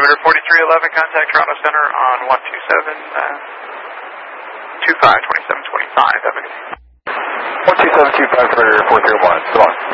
Perimeter 4311, contact Toronto Center on 12725, 2725, Ebony. 12725, Perimeter 4311, come on.